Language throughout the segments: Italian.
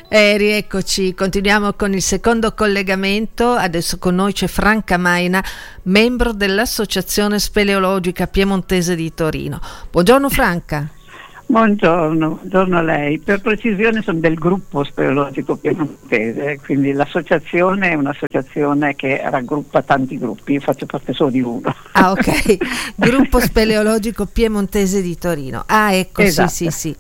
Rieccoci, continuiamo con il secondo collegamento. Adesso con noi c'è Franca Maina, membro dell'Associazione Speleologica Piemontese di Torino. Buongiorno Franca. Buongiorno a lei. Per precisione sono del gruppo speleologico piemontese, quindi l'associazione è un'associazione che raggruppa tanti gruppi, io faccio parte solo di uno. Ah, ok, gruppo speleologico piemontese di Torino. Ah, ecco, esatto. Sì.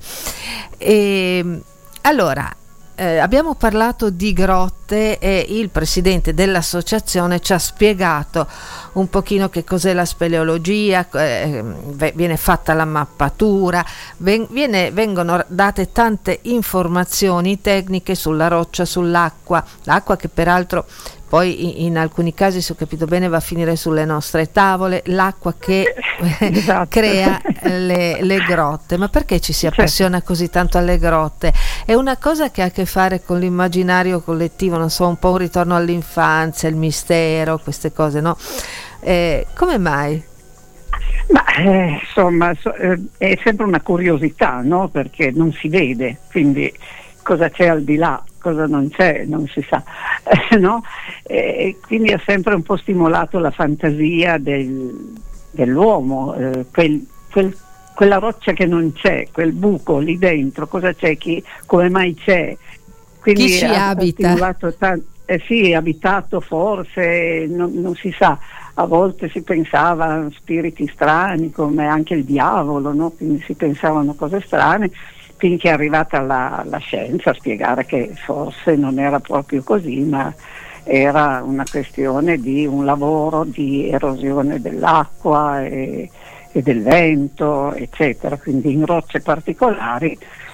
Allora, abbiamo parlato di grotte e il presidente dell'associazione ci ha spiegato un pochino che cos'è la speleologia, viene fatta la mappatura, vengono date tante informazioni tecniche sulla roccia, sull'acqua, l'acqua che peraltro poi in alcuni casi, se ho capito bene, va a finire sulle nostre tavole, l'acqua che esatto. crea le grotte. Ma perché ci si appassiona così tanto alle grotte? È una cosa che ha a che fare con l'immaginario collettivo, non so, un po' un ritorno all'infanzia, il mistero, queste cose, no? Come mai? Ma insomma è sempre una curiosità, no? Perché non si vede, quindi cosa c'è al di là, cosa non c'è, non si sa, no? Quindi ha sempre un po' stimolato la fantasia dell'uomo, quella roccia che non c'è, quel buco lì dentro, cosa c'è, come mai c'è? Quindi chi ci abita? Sì, abitato forse, non si sa, a volte si pensava a spiriti strani come anche il diavolo, no? Quindi si pensavano cose strane, finché è arrivata la scienza a spiegare che forse non era proprio così, ma era una questione di un lavoro di erosione dell'acqua e del vento, eccetera. Quindi in rocce particolari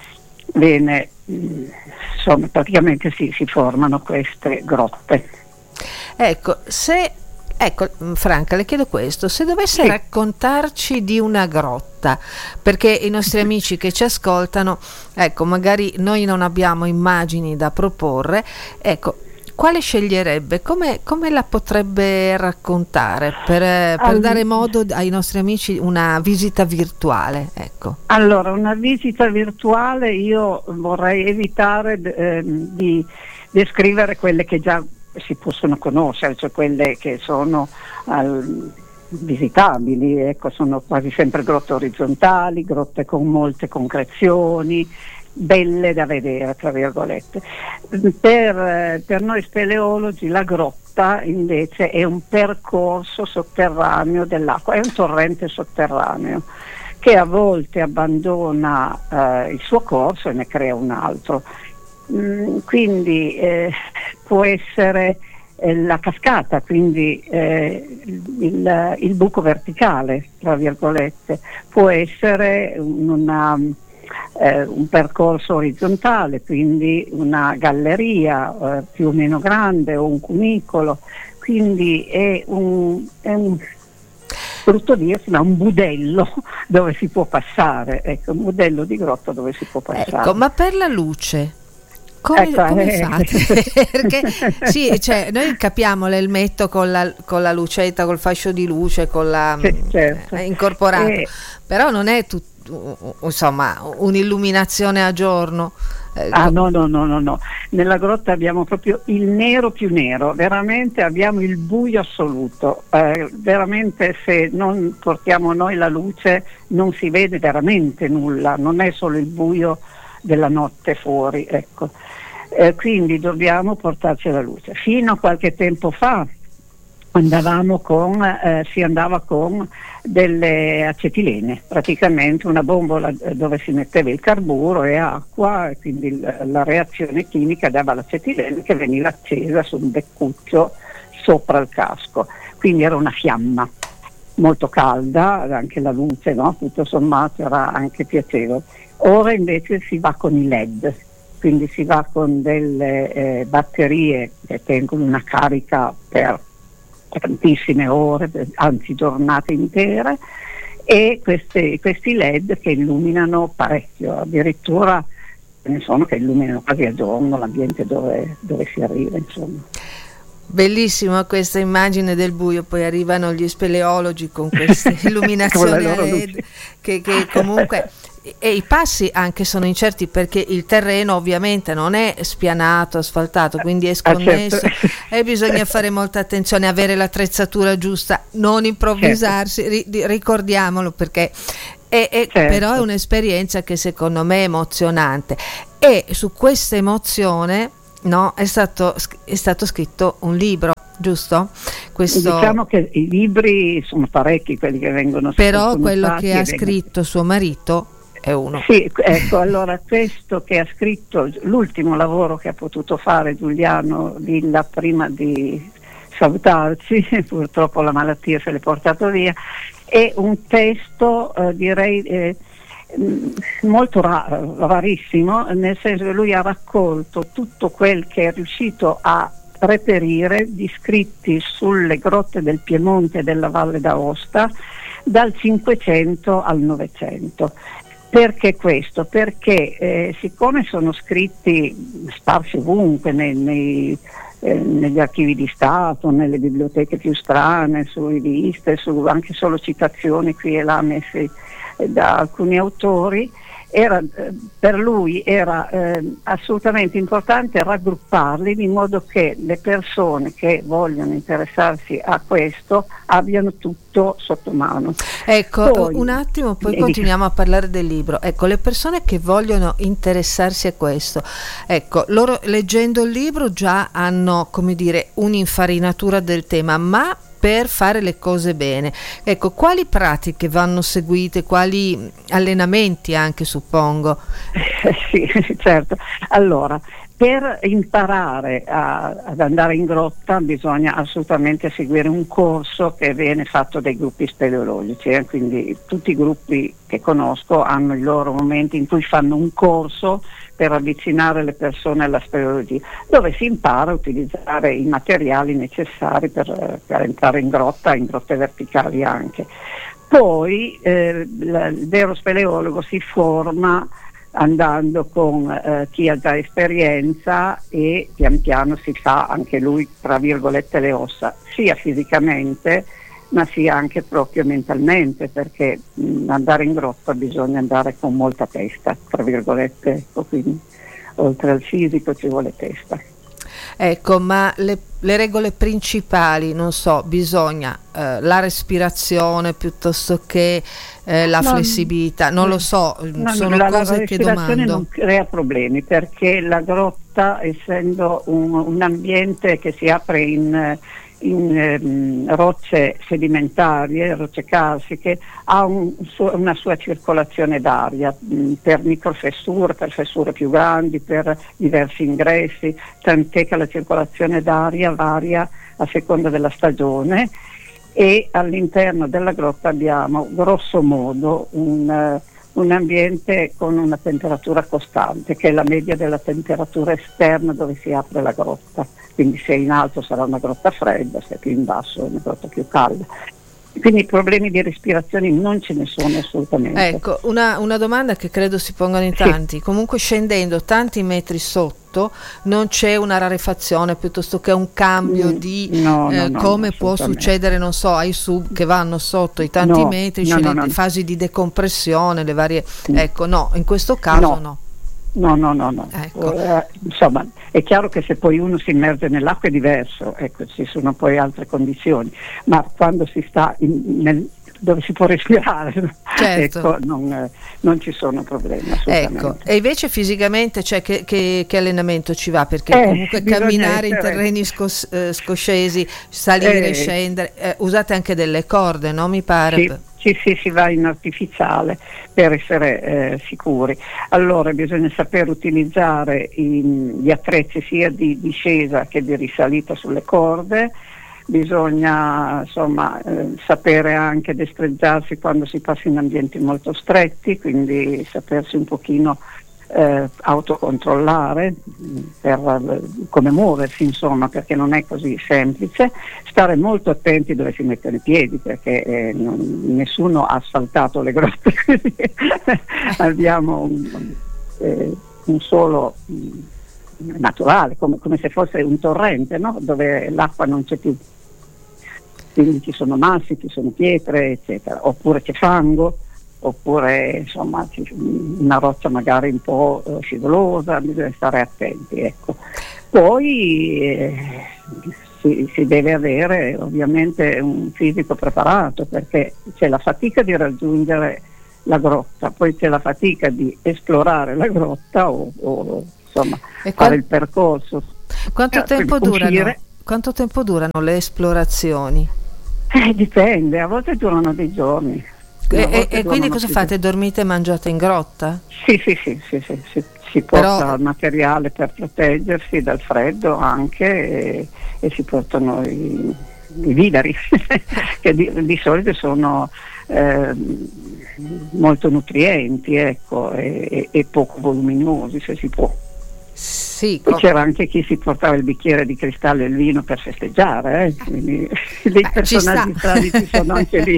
insomma, praticamente si formano queste grotte. Ecco, Franca, le chiedo questo: se dovesse raccontarci di una grotta, perché i nostri amici che ci ascoltano, ecco, magari noi non abbiamo immagini da proporre, ecco, quale sceglierebbe? Come la potrebbe raccontare per dare modo ai nostri amici una visita virtuale? Ecco. Allora, una visita virtuale io vorrei evitare di descrivere quelle che già si possono conoscere, cioè quelle che sono visitabili, ecco, sono quasi sempre grotte orizzontali, grotte con molte concrezioni, belle da vedere, tra virgolette. Per noi speleologi la grotta invece è un percorso sotterraneo dell'acqua, è un torrente sotterraneo che a volte abbandona il suo corso e ne crea un altro. Quindi può essere la cascata, quindi il buco verticale, tra virgolette, può essere un percorso orizzontale, quindi una galleria più o meno grande o un cunicolo, quindi è un brutto dirsi, ma un budello dove si può passare, ecco, un budello di grotta dove si può passare. Ecco, ma per la luce come fate? Perché sì, cioè, noi capiamo l'elmetto con la lucetta, col fascio di luce, con la certo. Incorporato, però non è insomma un'illuminazione a giorno. No. Nella grotta abbiamo proprio il nero più nero, veramente abbiamo il buio assoluto, veramente se non portiamo noi la luce non si vede veramente nulla, non è solo il buio della notte fuori, ecco. Quindi dobbiamo portarci la luce. Fino a qualche tempo fa si andava con delle acetilene, praticamente una bombola dove si metteva il carburo e acqua, e quindi la reazione chimica dava l'acetilene che veniva accesa su un beccuccio sopra il casco, quindi era una fiamma molto calda, anche la luce, no? Tutto sommato era anche piacevole. Ora invece si va con i LED, quindi si va con delle batterie che tengono una carica per tantissime ore, anzi giornate intere, e questi LED che illuminano parecchio, addirittura ne sono che illuminano quasi a giorno l'ambiente dove si arriva, insomma. Bellissima questa immagine del buio, poi arrivano gli speleologi con queste illuminazioni LED che comunque e i passi anche sono incerti, perché il terreno ovviamente non è spianato, asfaltato, quindi è sconnesso, certo. e bisogna fare molta attenzione, avere l'attrezzatura giusta, non improvvisarsi, ricordiamolo, perché certo. Però è un'esperienza che secondo me è emozionante, e su questa emozione, no, è stato scritto un libro, giusto? Diciamo che i libri sono parecchi quelli che vengono scritti. Però quello che ha scritto suo marito è uno. Sì, ecco, allora questo che ha scritto, l'ultimo lavoro che ha potuto fare Giuliano Villa prima di salutarci, purtroppo la malattia se l'è portato via, è un testo direi molto rarissimo, nel senso che lui ha raccolto tutto quel che è riuscito a reperire di scritti sulle grotte del Piemonte e della Valle d'Aosta dal 500 al 900. Perché questo? Perché siccome sono scritti sparsi ovunque negli archivi di Stato, nelle biblioteche più strane, su riviste, anche solo citazioni qui e là messe da alcuni autori, per lui era assolutamente importante raggrupparli in modo che le persone che vogliono interessarsi a questo abbiano tutto sotto mano. Ecco, poi, un attimo, poi continuiamo a parlare del libro. Ecco, le persone che vogliono interessarsi a questo, ecco, loro leggendo il libro già hanno, come dire, un'infarinatura del tema, ma per fare le cose bene, ecco, quali pratiche vanno seguite, quali allenamenti anche, suppongo? Sì, certo. Allora, per imparare ad andare in grotta bisogna assolutamente seguire un corso che viene fatto dai gruppi speleologici, quindi tutti i gruppi che conosco hanno i loro momenti in cui fanno un corso per avvicinare le persone alla speleologia, dove si impara a utilizzare i materiali necessari per entrare in grotte verticali anche. Poi il vero speleologo si forma andando con chi ha già esperienza, e pian piano si fa anche lui, tra virgolette, le ossa, sia fisicamente ma sia anche proprio mentalmente, perché andare in grotta bisogna andare con molta testa, tra virgolette, ecco, quindi oltre al fisico ci vuole testa. Ecco, ma le regole principali, non so, bisogna la respirazione piuttosto che la flessibilità, non lo so, sono cose che domando. La respirazione non crea problemi, perché la grotta, essendo un ambiente che si apre in rocce sedimentarie, rocce carsiche, ha una sua circolazione d'aria per microfessure, per fessure più grandi, per diversi ingressi, tant'è che la circolazione d'aria varia a seconda della stagione, e all'interno della grotta abbiamo grosso modo un ambiente con una temperatura costante, che è la media della temperatura esterna dove si apre la grotta. Quindi se in alto sarà una grotta fredda, se più in basso una grotta più calda. Quindi problemi di respirazione non ce ne sono assolutamente. Ecco, una domanda che credo si pongano in tanti. Sì. Comunque, scendendo tanti metri sotto non c'è una rarefazione piuttosto che un cambio di come può succedere, non so, ai sub che vanno sotto i tanti metri, c'è le fasi di decompressione, le varie. Ecco, no, in questo caso no. No. Ecco. Insomma, è chiaro che se poi uno si immerge nell'acqua è diverso, ecco, ci sono poi altre condizioni, ma quando si sta dove si può respirare, certo. Ecco, non ci sono problemi assolutamente. Ecco. E invece fisicamente, cioè, che allenamento ci va? Perché comunque camminare in terreni scoscesi, salire, scendere, usate anche delle corde, no? Mi pare. Sì, si va in artificiale per essere sicuri. Allora bisogna saper utilizzare gli attrezzi sia di discesa che di risalita sulle corde, bisogna sapere anche destreggiarsi quando si passa in ambienti molto stretti, quindi sapersi un pochino autocontrollare per come muoversi, insomma, perché non è così semplice. Stare molto attenti dove si mettono i piedi, perché nessuno ha asfaltato le grotte, quindi abbiamo un solo naturale, come se fosse un torrente, no? Dove l'acqua non c'è più, quindi ci sono massi, ci sono pietre, eccetera, oppure c'è fango, oppure insomma una roccia magari un po' scivolosa, bisogna stare attenti, ecco. Poi si deve avere ovviamente un fisico preparato, perché c'è la fatica di raggiungere la grotta, poi c'è la fatica di esplorare la grotta o insomma fare il percorso. Quanto tempo durano le esplorazioni? Dipende, a volte durano dei giorni. E quindi cosa fate? Dormite e mangiate in grotta? Sì, si porta il materiale per proteggersi dal freddo anche, e si portano i viveri che di solito sono molto nutrienti, ecco, e poco voluminosi, se si può. Sì, c'era anche chi si portava il bicchiere di cristallo e il vino per festeggiare, quindi dei personaggi strani ci sono anche lì.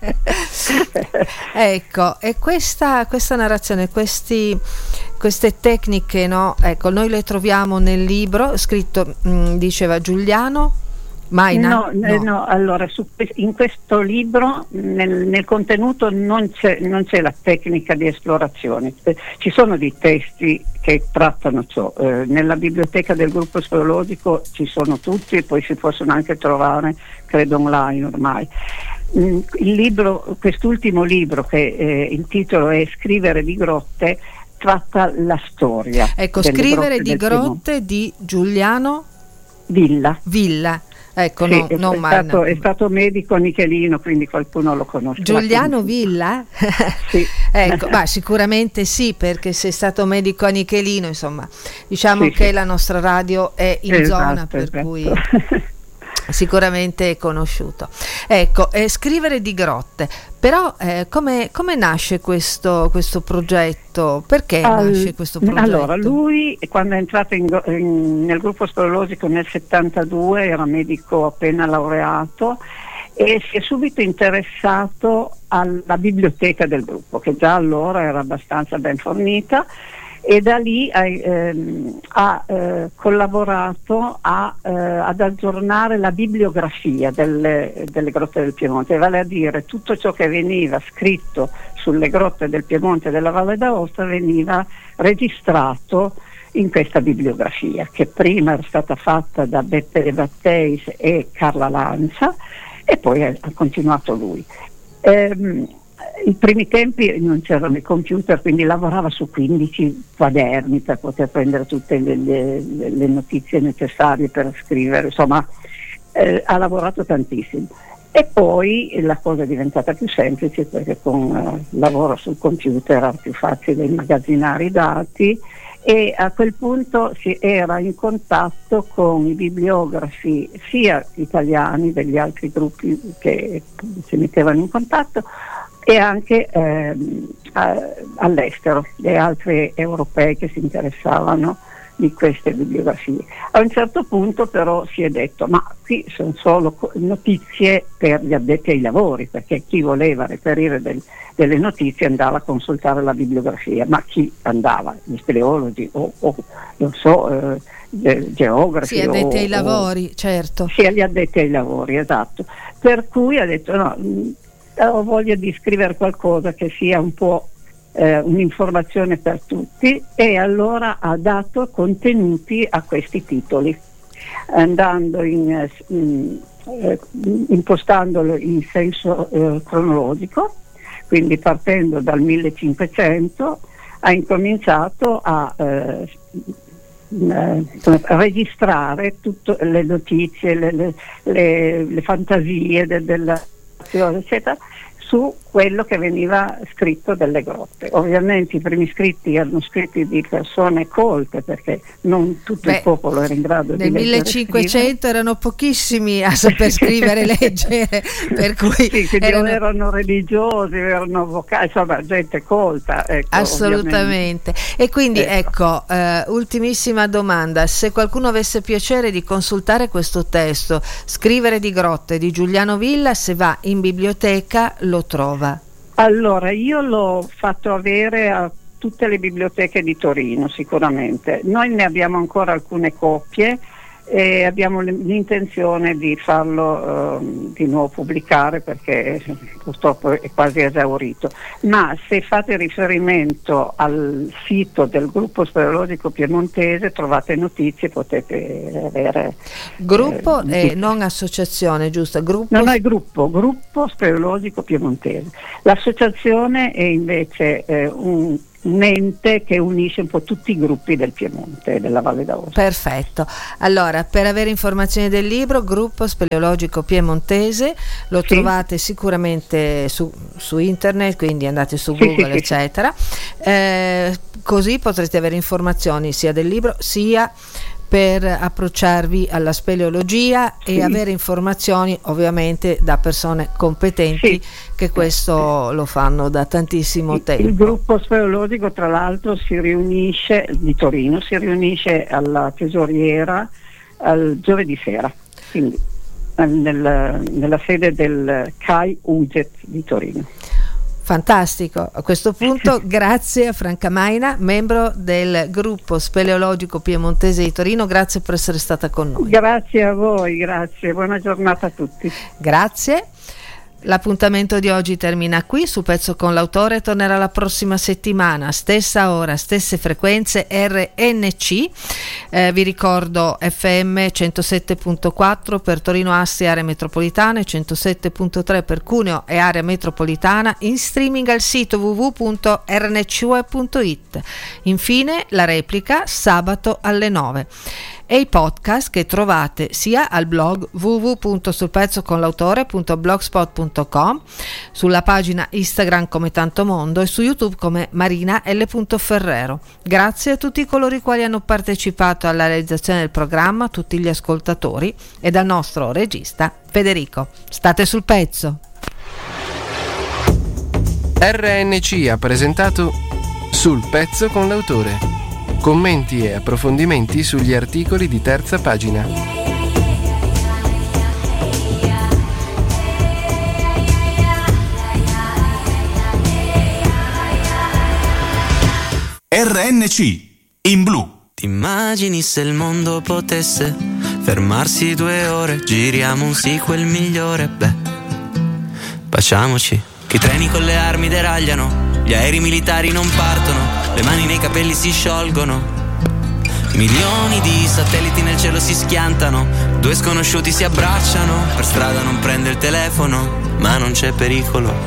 Ecco, e questa narrazione, queste tecniche, no? Ecco, noi le troviamo nel libro scritto, diceva Giuliano. No, allora in questo libro nel contenuto non c'è la tecnica di esplorazione, ci sono dei testi che trattano ciò, nella biblioteca del gruppo speleologico ci sono tutti e poi si possono anche trovare, credo, online ormai. Il libro, quest'ultimo libro, che il titolo è Scrivere di grotte, tratta la storia. Ecco, Scrivere di grotte di Giuliano Villa. Ecco, sì, è stato medico nichelino, quindi qualcuno lo conosce. Giuliano Villa? Sì. Ecco, sicuramente sì, perché sei stato medico a Nichelino, insomma, diciamo che la nostra radio è in zona, per cui sicuramente è conosciuto. Ecco, Scrivere di grotte, però come nasce questo progetto? Perché nasce questo progetto? Allora, lui quando è entrato nel gruppo speleologico nel 72 era medico appena laureato e si è subito interessato alla biblioteca del gruppo, che già allora era abbastanza ben fornita, e da lì ha collaborato ad aggiornare la bibliografia delle grotte del Piemonte, vale a dire tutto ciò che veniva scritto sulle grotte del Piemonte e della Valle d'Aosta veniva registrato in questa bibliografia, che prima era stata fatta da Beppe De Batteis e Carla Lancia e poi ha continuato lui. I primi tempi non c'erano i computer, quindi lavorava su 15 quaderni per poter prendere tutte le notizie necessarie per scrivere, insomma ha lavorato tantissimo. E poi la cosa è diventata più semplice perché con il lavoro sul computer era più facile immagazzinare i dati, e a quel punto si era in contatto con i bibliografi sia italiani degli altri gruppi che si mettevano in contatto, e anche all'estero, le altre europee che si interessavano di queste bibliografie. A un certo punto però si è detto: ma qui sono solo notizie per gli addetti ai lavori, perché chi voleva reperire delle notizie andava a consultare la bibliografia, ma chi andava? Gli speleologi o non so, geografi. Sì, addetti ai lavori, certo. Sì, agli addetti ai lavori, esatto. Per cui ha detto: no, ho voglia di scrivere qualcosa che sia un po' un'informazione per tutti, e allora ha dato contenuti a questi titoli, andando impostandolo in senso cronologico, quindi partendo dal 1500 ha incominciato a registrare tutte le notizie, le fantasie della eccetera, su quello che veniva scritto delle grotte. Ovviamente i primi scritti erano scritti di persone colte, perché non tutto il popolo era in grado di leggere. Nel 1500 erano pochissimi a saper scrivere e leggere, per cui erano religiosi, erano avvocati, insomma gente colta. Ecco, assolutamente. Ovviamente. E quindi ecco, ultimissima domanda: se qualcuno avesse piacere di consultare questo testo, Scrivere di grotte di Giuliano Villa, se va in biblioteca lo trova? Allora, io l'ho fatto avere a tutte le biblioteche di Torino, sicuramente. Noi ne abbiamo ancora alcune copie, e abbiamo l'intenzione di farlo di nuovo pubblicare, perché purtroppo è quasi esaurito. Ma se fate riferimento al sito del gruppo speleologico piemontese trovate notizie, potete avere gruppo e non associazione, giusto? Gruppo... No, è gruppo speleologico piemontese. L'associazione è invece un ente che unisce un po' tutti i gruppi del Piemonte e della Valle d'Aosta. Perfetto. Allora, per avere informazioni del libro, Gruppo Speleologico Piemontese, lo trovate sicuramente su internet, quindi andate su Google, eccetera. Così potrete avere informazioni sia del libro sia per approcciarvi alla speleologia e avere informazioni ovviamente da persone competenti che questo lo fanno da tantissimo tempo. Il gruppo speleologico tra l'altro di Torino si riunisce alla tesoriera al giovedì sera, quindi nella sede del CAI UGET di Torino. Fantastico, a questo punto grazie a Franca Maina, membro del gruppo speleologico piemontese di Torino, grazie per essere stata con noi. Grazie a voi, grazie, buona giornata a tutti. Grazie. L'appuntamento di oggi termina qui. Su Pezzo con l'autore tornerà la prossima settimana, stessa ora, stesse frequenze, RNC. Vi ricordo FM 107.4 per Torino Asti area metropolitana e 107.3 per Cuneo e area metropolitana, in streaming al sito www.rncweb.it. Infine la replica sabato alle 9. E i podcast che trovate sia al blog www.sulpezzoconlautore.blogspot.com, sulla pagina Instagram come Tanto Mondo e su YouTube come Marina L. Ferrero. Grazie a tutti coloro i quali hanno partecipato alla realizzazione del programma, tutti gli ascoltatori e dal nostro regista Federico. State sul pezzo. RNC ha presentato Sul Pezzo con l'autore. Commenti e approfondimenti sugli articoli di terza pagina. RNC in blu. Ti immagini se il mondo potesse fermarsi 2 ore, giriamo un sequel migliore, baciamoci. Che i treni con le armi deragliano, gli aerei militari non partono, le mani nei capelli si sciolgono. Milioni di satelliti nel cielo si schiantano, 2 sconosciuti si abbracciano, per strada non prende il telefono, ma non c'è pericolo.